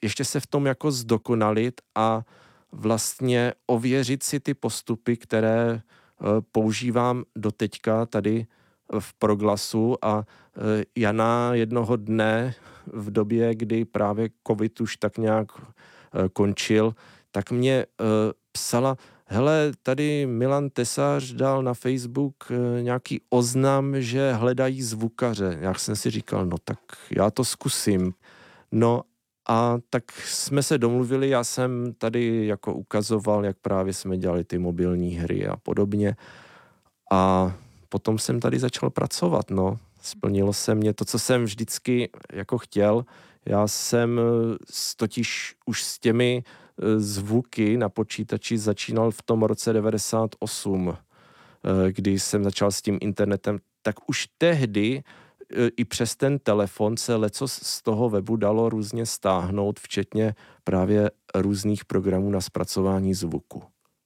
ještě se v tom jako zdokonalit a vlastně ověřit si ty postupy, které používám doteďka tady v Proglasu a Jana jednoho dne v době, kdy právě covid už tak nějak končil, tak mě psala: hele, tady Milan Tesař dal na Facebook nějaký oznam, že hledají zvukaře. Já jsem si říkal, no tak já to zkusím. No a tak jsme se domluvili, já jsem tady jako ukazoval, jak právě jsme dělali ty mobilní hry a podobně. A potom jsem tady začal pracovat, no. Splnilo se mě to, co jsem vždycky jako chtěl. Já jsem totiž už s těmi zvuky na počítači začínal v tom roce 98, kdy jsem začal s tím internetem, tak už tehdy i přes ten telefon se lecos z toho webu dalo různě stáhnout, včetně právě různých programů na zpracování zvuku.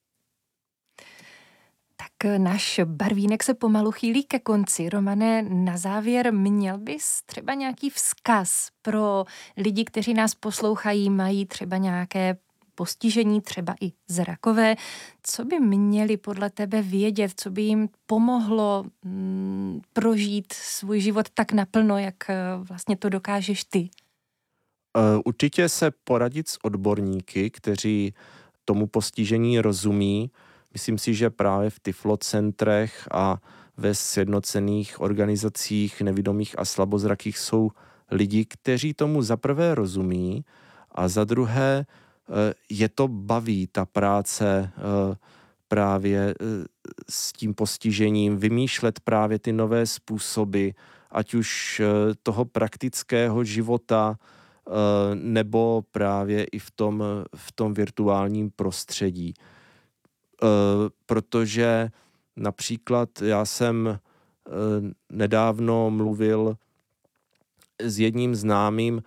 Tak náš barvínek se pomalu chýlí ke konci. Romane, na závěr, měl bys třeba nějaký vzkaz pro lidi, kteří nás poslouchají, mají třeba nějaké postižení, třeba i zrakové. Co by měli podle tebe vědět, co by jim pomohlo prožít svůj život tak naplno, jak vlastně to dokážeš ty? Určitě se poradit s odborníky, kteří tomu postižení rozumí. Myslím si, že právě v tyflocentrech a ve sjednocených organizacích nevidomých a slabozrakých jsou lidi, kteří tomu za prvé rozumí a za druhé je to baví, ta práce právě s tím postižením, vymýšlet právě ty nové způsoby, ať už toho praktického života, nebo právě i v tom virtuálním prostředí. Protože například já jsem nedávno mluvil s jedním známým,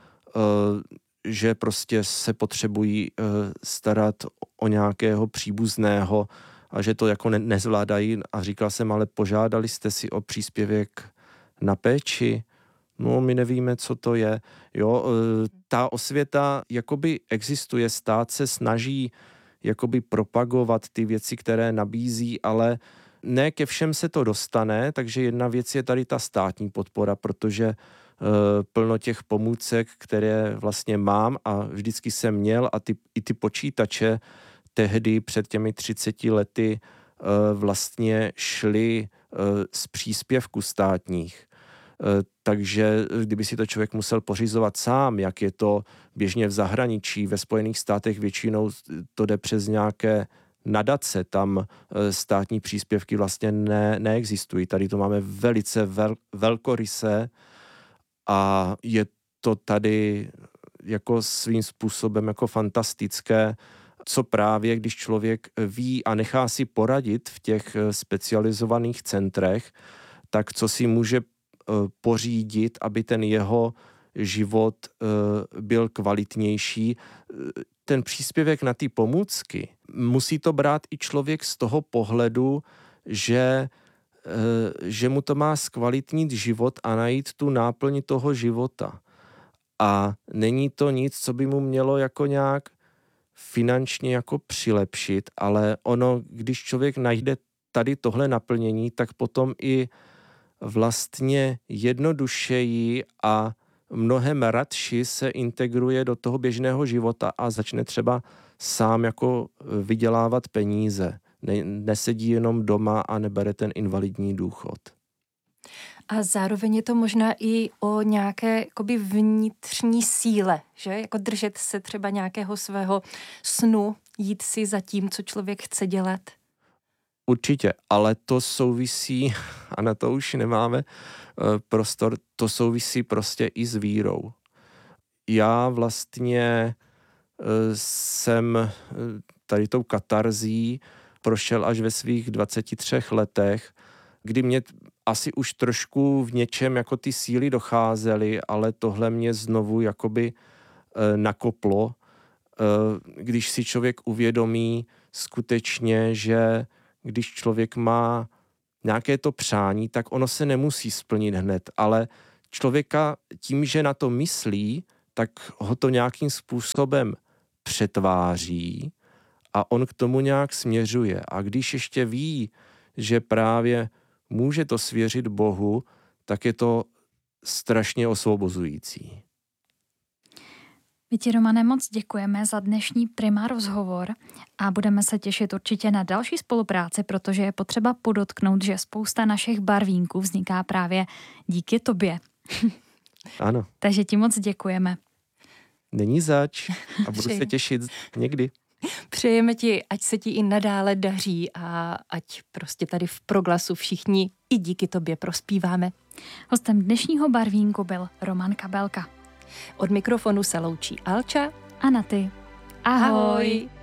že prostě se potřebují starat o nějakého příbuzného a že to jako nezvládají. A říkal jsem, ale požádali jste si o příspěvek na péči? No, my nevíme, co to je. Jo, ta osvěta jakoby existuje, stát se snaží jakoby propagovat ty věci, které nabízí, ale ne ke všem se to dostane, takže jedna věc je tady ta státní podpora, protože plno těch pomůcek, které vlastně mám a vždycky jsem měl a i ty počítače tehdy před těmi 30 lety vlastně šly z příspěvků státních. Takže kdyby si to člověk musel pořizovat sám, jak je to běžně v zahraničí, ve Spojených státech většinou to jde přes nějaké nadace, tam státní příspěvky vlastně neexistují. Tady to máme velice velkorysé a je to tady jako svým způsobem jako fantastické, co právě, když člověk ví a nechá si poradit v těch specializovaných centrech, tak co si může pořídit, aby ten jeho život byl kvalitnější. Ten příspěvek na ty pomůcky musí to brát i člověk z toho pohledu, že mu to má zkvalitnit život a najít tu náplň toho života. A není to nic, co by mu mělo jako nějak finančně jako přilepšit, ale ono, když člověk najde tady tohle naplnění, tak potom i vlastně jednodušeji a mnohem radši se integruje do toho běžného života a začne třeba sám jako vydělávat peníze. Nesedí jenom doma a nebere ten invalidní důchod. A zároveň je to možná i o nějaké jakoby vnitřní síle, že? Jako držet se třeba nějakého svého snu, jít si za tím, co člověk chce dělat. Určitě, ale to souvisí, a na to už nemáme prostor, to souvisí prostě i s vírou. Já vlastně jsem tady tou katarzí prošel až ve svých 23 letech, kdy mě asi už trošku v něčem jako ty síly docházely, ale tohle mě znovu jakoby nakoplo, když si člověk uvědomí skutečně, že když člověk má nějaké to přání, tak ono se nemusí splnit hned, ale člověka tím, že na to myslí, tak ho to nějakým způsobem přetváří a on k tomu nějak směřuje. A když ještě ví, že právě může to svěřit Bohu, tak je to strašně osvobozující. My ti, Romane, moc děkujeme za dnešní Prima rozhovor a budeme se těšit určitě na další spolupráci, protože je potřeba podotknout, že spousta našich barvínků vzniká právě díky tobě. Ano. Takže ti moc děkujeme. Není zač a budu se těšit někdy. Přejeme ti, ať se ti i nadále daří a ať prostě tady v Proglasu všichni i díky tobě prospíváme. Hostem dnešního barvínku byl Roman Kabelka. Od mikrofonu se loučí Alča a Naty. Ahoj! Ahoj.